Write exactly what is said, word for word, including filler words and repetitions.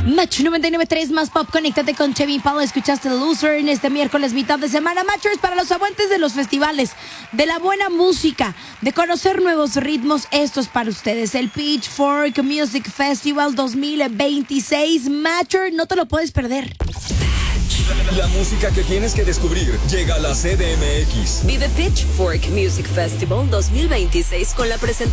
Match noventa y nueve punto tres más pop, conéctate con Chevy Paulo. Escuchaste Loser en este miércoles, mitad de semana. Matchers para los amantes de los festivales, de la buena música, de conocer nuevos ritmos. Esto es para ustedes, el Pitchfork Music Festival dos mil veintiséis. Matcher, no te lo puedes perder. La música que tienes que descubrir llega a la C D M X. Vive Pitchfork Music Festival dos mil veintiséis con la presentación